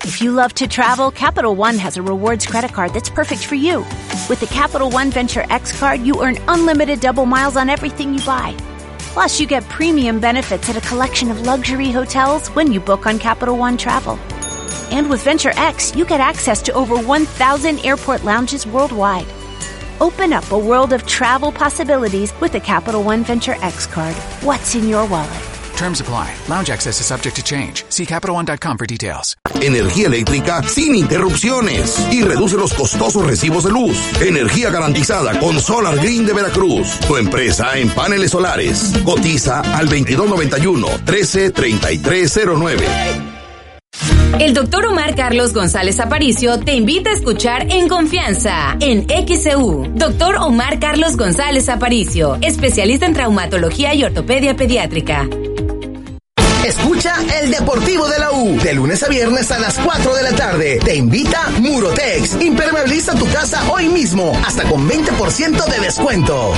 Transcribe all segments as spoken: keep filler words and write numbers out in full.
If you love to travel, Capital One has a rewards credit card that's perfect for you. With the Capital One Venture X card, you earn unlimited double miles on everything you buy. Plus, you get premium benefits at a collection of luxury hotels when you book on Capital One Travel. And with Venture X, you get access to over one thousand airport lounges worldwide. Open up a world of travel possibilities with the Capital One Venture X card. What's in your wallet? Terms apply. Lounge access is subject to change. See Capital One dot com for details. Energía eléctrica sin interrupciones y reduce los costosos recibos de luz. Energía garantizada con Solar Green de Veracruz. Tu empresa en paneles solares. Cotiza al veintidós noventa y uno, trece, treinta y tres cero nueve. El doctor Omar Carlos González Aparicio te invita a escuchar En Confianza, en X E U. Doctor Omar Carlos González Aparicio, especialista en traumatología y ortopedia pediátrica. Escucha El Deportivo de la U, de lunes a viernes a las cuatro de la tarde. Te invita Murotex. Impermeabiliza tu casa hoy mismo, hasta con veinte por ciento de descuento.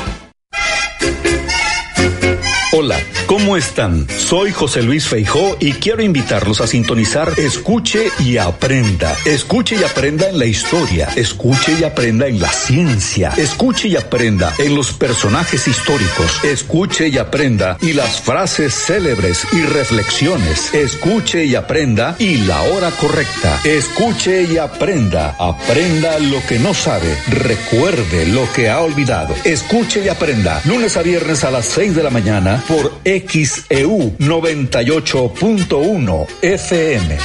Hola, ¿cómo están? Soy José Luis Feijó y quiero invitarlos a sintonizar Escuche y Aprenda. Escuche y aprenda en la historia, escuche y aprenda en la ciencia, escuche y aprenda en los personajes históricos, escuche y aprenda y las frases célebres y reflexiones, escuche y aprenda y la hora correcta, escuche y aprenda, aprenda lo que no sabe, recuerde lo que ha olvidado, escuche y aprenda, lunes a viernes a las seis de la mañana por X E U noventa y ocho punto uno F M.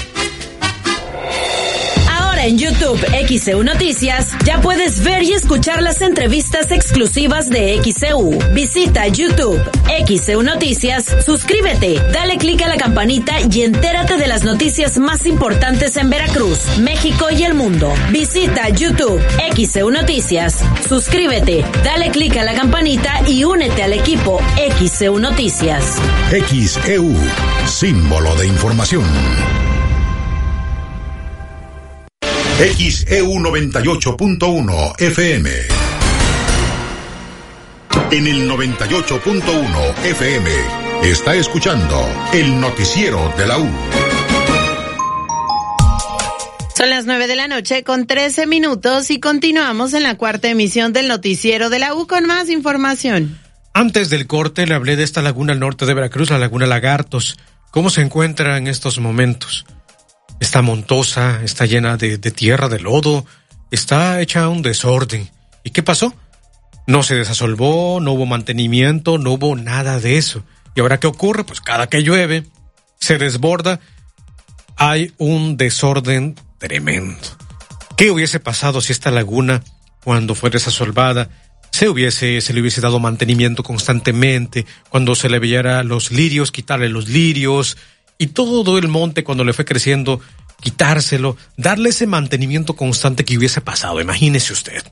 Ahora en YouTube X E U Noticias ya puedes ver y escuchar las entrevistas exclusivas de X E U. Visita YouTube X E U Noticias, suscríbete, dale clic a la campanita y entérate de las noticias más importantes en Veracruz, México y el mundo. Visita YouTube X E U Noticias, suscríbete, dale clic a la campanita y únete al equipo X E U Noticias. X E U, símbolo de información. X E U noventa y ocho punto uno F M. En el noventa y ocho punto uno F M está escuchando el noticiero de la U. Son las nueve de la noche con trece minutos y continuamos en la cuarta emisión del noticiero de la U con más información. Antes del corte le hablé de esta laguna al norte de Veracruz, la laguna Lagartos. ¿Cómo se encuentra en estos momentos? Está montosa, está llena de, de tierra, de lodo, está hecha un desorden. ¿Y qué pasó? No se desasolvó, no hubo mantenimiento, no hubo nada de eso. ¿Y ahora qué ocurre? Pues cada que llueve, se desborda, hay un desorden tremendo. ¿Qué hubiese pasado si esta laguna, cuando fue desasolvada, se hubiese, se le hubiese dado mantenimiento constantemente, cuando se le veía los lirios, quitarle los lirios, y todo el monte cuando le fue creciendo, quitárselo, darle ese mantenimiento constante que hubiese pasado? Imagínese usted.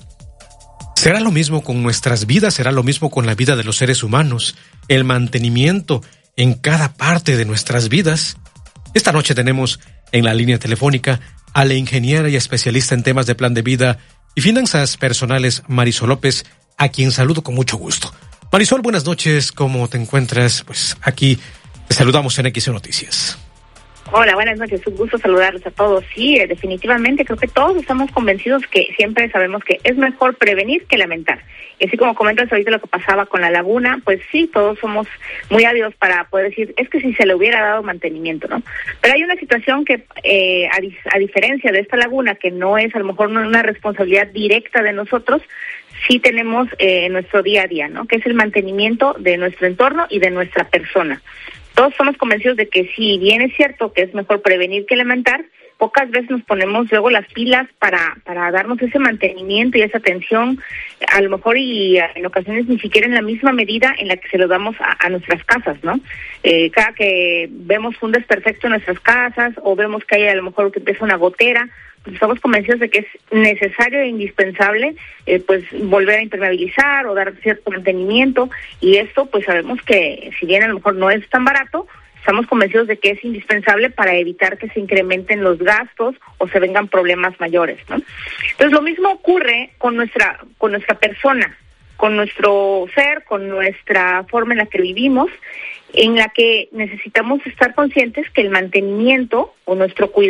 ¿Será lo mismo con nuestras vidas? ¿Será lo mismo con la vida de los seres humanos? El mantenimiento en cada parte de nuestras vidas. Esta noche tenemos en la línea telefónica a la ingeniera y especialista en temas de plan de vida y finanzas personales, Marisol López, a quien saludo con mucho gusto. Marisol, buenas noches, ¿cómo te encuentras? Pues aquí te saludamos en X E U Noticias. Hola, buenas noches, un gusto saludarlos a todos. Sí, definitivamente creo que todos estamos convencidos que siempre sabemos que es mejor prevenir que lamentar. Y así como comentas ahorita lo que pasaba con la laguna, pues sí, todos somos muy ávidos para poder decir, es que si se le hubiera dado mantenimiento, ¿no? Pero hay una situación que, eh, a, di- a diferencia de esta laguna, que no es a lo mejor una responsabilidad directa de nosotros, sí tenemos eh, en nuestro día a día, ¿no? Que es el mantenimiento de nuestro entorno y de nuestra persona. Todos somos convencidos de que si bien es cierto que es mejor prevenir que lamentar, pocas veces nos ponemos luego las pilas para para darnos ese mantenimiento y esa atención, a lo mejor y en ocasiones ni siquiera en la misma medida en la que se lo damos a, a nuestras casas, ¿no? Eh, cada que vemos un desperfecto en nuestras casas o vemos que hay a lo mejor que empieza una gotera, pues estamos convencidos de que es necesario e indispensable eh, pues volver a impermeabilizar o dar cierto mantenimiento, y esto pues sabemos que si bien a lo mejor no es tan barato, estamos convencidos de que es indispensable para evitar que se incrementen los gastos o se vengan problemas mayores, ¿no? Entonces lo mismo ocurre con nuestra con nuestra persona, con nuestro ser, con nuestra forma en la que vivimos, en la que necesitamos estar conscientes que el mantenimiento o nuestro cuidado